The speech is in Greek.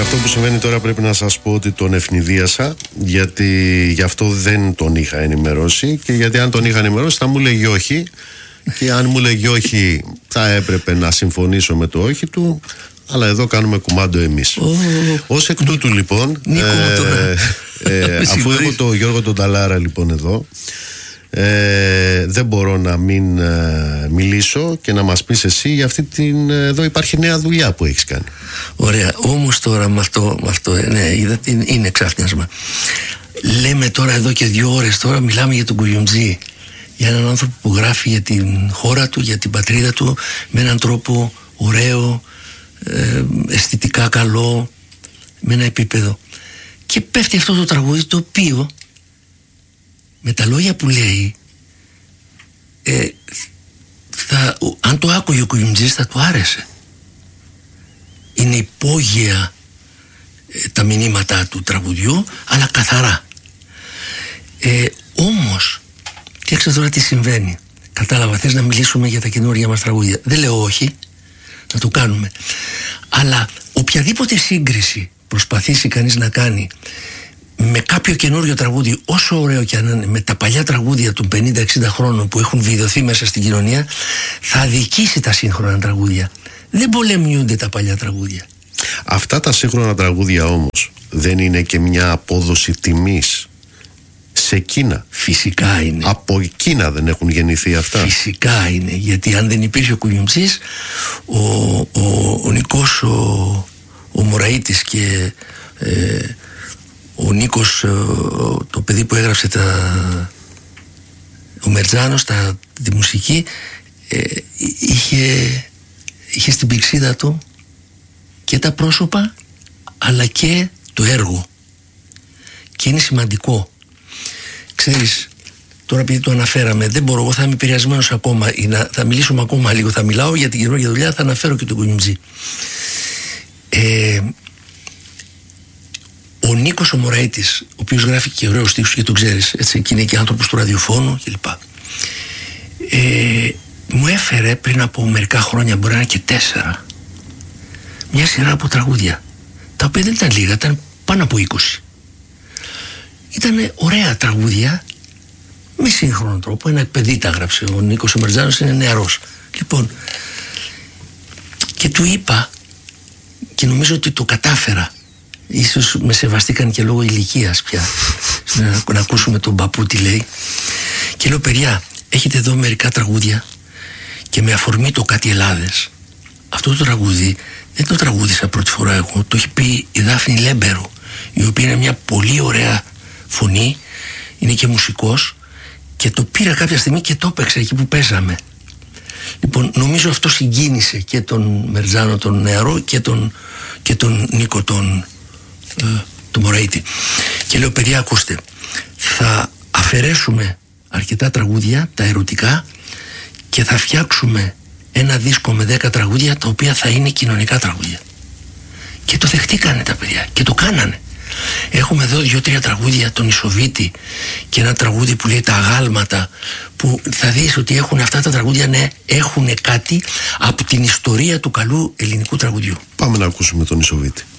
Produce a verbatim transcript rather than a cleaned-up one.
Για αυτό που συμβαίνει τώρα πρέπει να σας πω ότι τον ευνηδίασα, γιατί γι' αυτό δεν τον είχα ενημερώσει, και γιατί αν τον είχα ενημερώσει θα μου λέγει όχι, και αν μου λέγει όχι θα έπρεπε να συμφωνήσω με το όχι του, αλλά εδώ κάνουμε κουμάντο εμείς. Oh, Ως εκ τούτου λοιπόν, Νίκο, ε, ε, αφού έχω τον Γιώργο τον Ταλάρα λοιπόν εδώ, Ε, δεν μπορώ να μην ε, μιλήσω και να μας πεις εσύ για αυτή την, εδώ υπάρχει νέα δουλειά που έχεις κάνει. Ωραία, όμως τώρα με αυτό, με αυτό ναι, είδατε, είναι, είναι ξάφνιασμα. Λέμε τώρα εδώ και δύο ώρες τώρα μιλάμε για τον Κουγιουντζή, για έναν άνθρωπο που γράφει για την χώρα του, για την πατρίδα του, με έναν τρόπο ωραίο, ε, αισθητικά καλό, με ένα επίπεδο, και πέφτει αυτό το τραγούδι, το οποίο με τα λόγια που λέει, ε, θα, αν το άκουγε ο Κουγιουντζής θα του άρεσε. Είναι υπόγεια ε, τα μηνύματα του τραγουδιού, αλλά καθαρά. Ε, όμως, κοιτάξτε τώρα τι συμβαίνει. Κατάλαβα, θες να μιλήσουμε για τα καινούργια μας τραγούδια. Δεν λέω όχι, να το κάνουμε. Αλλά οποιαδήποτε σύγκριση προσπαθήσει κανείς να κάνει με κάποιο καινούριο τραγούδι, όσο ωραίο και αν είναι, με τα παλιά τραγούδια των πενήντα εξήντα χρόνων που έχουν βιδωθεί μέσα στην κοινωνία, θα αδικήσει τα σύγχρονα τραγούδια. Δεν πολεμιούνται τα παλιά τραγούδια. Αυτά τα σύγχρονα τραγούδια όμως δεν είναι και μια απόδοση τιμής σε Κίνα? Φυσικά είναι. Από Κίνα δεν έχουν γεννηθεί αυτά? Φυσικά είναι, γιατί αν δεν υπήρχε ο Κουγιουντζής, ο, ο, ο Νικός ο, ο Μωραΐτης και ε, ο Νίκος, το παιδί που έγραψε τα, ο Μερτζάνος, τα, τη μουσική, ε, είχε, είχε στην πηξίδα του και τα πρόσωπα αλλά και το έργο, και είναι σημαντικό. Ξέρεις, τώρα επειδή το αναφέραμε, δεν μπορώ, εγώ θα είμαι επηρεασμένος ακόμα, να, θα μιλήσουμε ακόμα λίγο, θα μιλάω για την καινούργια δουλειά, θα αναφέρω και τον Κουγιουντζή. ε, Ο Νίκος ο Μωραΐτης, ο οποίος γράφει και ωραίους στίχους και τον ξέρεις, έτσι, και είναι και άνθρωπος του ραδιοφώνου κλπ. Ε, μου έφερε πριν από μερικά χρόνια, μπορεί να είναι και τέσσερα, μια σειρά από τραγούδια, τα οποία δεν ήταν λίγα, ήταν πάνω από είκοσι. Ήταν ωραία τραγούδια με σύγχρονο τρόπο. Ένα παιδί τα έγραψε. Ο Νίκος ο Μερτζάνος είναι νεαρός. Λοιπόν, και του είπα, και νομίζω ότι το κατάφερα, ίσως με σεβαστήκαν και λόγω ηλικίας πια, να, να ακούσουμε τον παππού τι λέει, και λέω, παιδιά, έχετε εδώ μερικά τραγούδια και με αφορμή το Κάτι Ελλάδες. Αυτό το τραγούδι δεν το τραγούδισα πρώτη φορά εγώ, το έχει πει η Δάφνη Λέμπερου, η οποία είναι μια πολύ ωραία φωνή, είναι και μουσικός, και το πήρα κάποια στιγμή και το έπαιξα εκεί που παίζαμε. Λοιπόν, νομίζω αυτό συγκίνησε και τον Μερτζάνο τον νεαρό και τον, και τον Νίκο τον, ε, τον Μωραΐτη. Και λέω, παιδιά, ακούστε, θα αφαιρέσουμε αρκετά τραγούδια, τα ερωτικά, και θα φτιάξουμε ένα δίσκο με δέκα τραγούδια, τα οποία θα είναι κοινωνικά τραγούδια. Και το δεχτήκανε τα παιδιά και το κάνανε. Έχουμε εδώ δύο-τρία τραγούδια, τον Ισοβίτη, και ένα τραγούδι που λέει Τα Αγάλματα, που θα δεις ότι έχουν αυτά τα τραγούδια, ναι, έχουν κάτι από την ιστορία του καλού ελληνικού τραγουδιού. Πάμε να ακούσουμε τον Ισοβίτη.